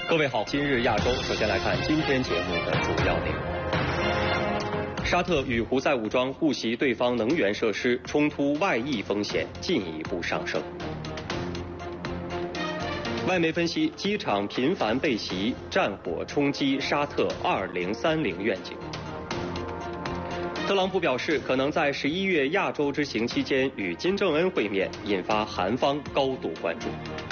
各位好，今日亚洲，首先来看今天节目的主要内容。沙特与胡塞武装互袭对方能源设施，冲突外溢风险进一步上升。外媒分析，机场频繁被袭，战火冲击沙特2030愿景。特朗普表示，可能在11月亚洲之行期间与金正恩会面，引发韩方高度关注。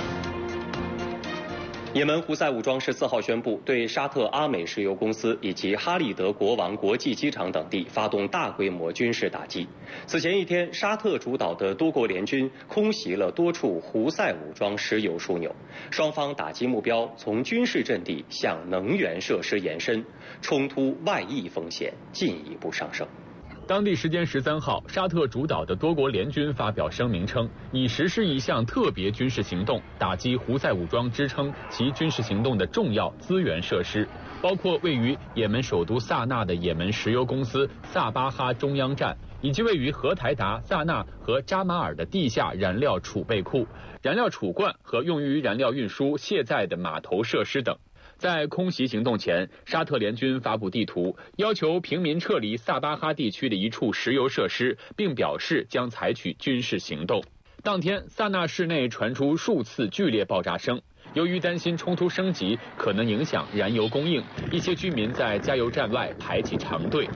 也门胡塞武装14号宣布，对沙特阿美石油公司以及哈利德国王国际机场等地发动大规模军事打击。此前一天，沙特主导的多国联军空袭了多处胡塞武装石油枢纽，双方打击目标从军事阵地向能源设施延伸，冲突外溢风险进一步上升。 当地时间13号，沙特主导的多国联军发表声明称，已实施一项特别军事行动，打击胡塞武装支撑其军事行动的重要资源设施，包括位于也门首都萨那的也门石油公司萨巴哈中央站，以及位于荷台达、萨那和扎马尔的地下燃料储备库、燃料储罐和用于燃料运输卸载的码头设施等。在空袭行动前，沙特联军发布地图，要求平民撤离萨巴哈地区的一处石油设施，并表示将采取军事行动。当天，萨那市内传出数次剧烈爆炸声。由于担心冲突升级可能影响燃油供应，一些居民在加油站外排起长队。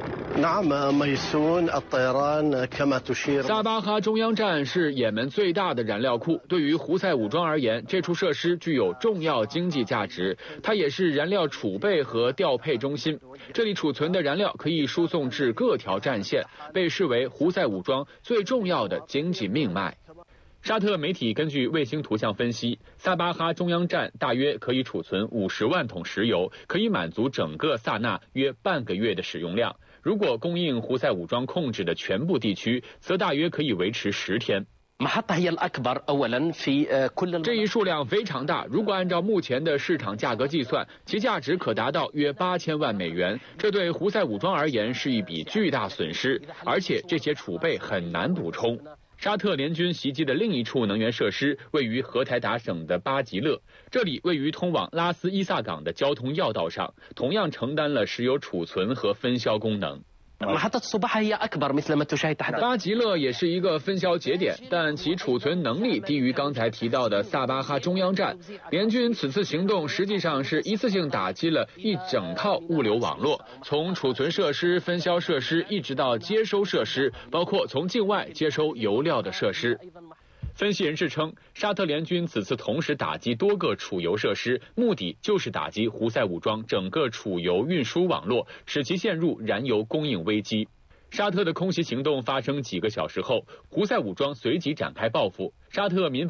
萨巴哈中央站是也门最大的燃料库，对于胡塞武装而言，这处设施具有重要经济价值，它也是燃料储备和调配中心。这里储存的燃料可以输送至各条战线，被视为胡塞武装最重要的经济命脉。沙特媒体根据卫星图像分析，萨巴哈中央站大约可以储存50万桶石油，可以满足整个萨那约半个月的使用量。如果供应胡塞武装控制的全部地区，则大约可以维持10天。这一数量非常大，如果按照目前的市场价格计算，其价值可达到约8000万美元。这对胡塞武装而言是一笔巨大损失，而且这些储备很难补充。沙特联军袭击的另一处能源设施位于荷台达省的巴吉勒，这里位于通往拉斯伊萨港的交通要道上，同样承担了石油储存和分销功能。巴吉勒也是一个分销节点，但其储存能力低于刚才提到的萨巴哈中央站。联军此次行动实际上是一次性打击了一整套物流网络，从储存设施、分销设施一直到接收设施，包括从境外接收油料的设施。分析人士称，沙特联军此次同时打击多个储油设施，目的就是打击胡塞武装整个储油运输网络，使其陷入燃油供应危机。沙特的空袭行动发生几个小时后，胡塞武装随即展开报复。沙特民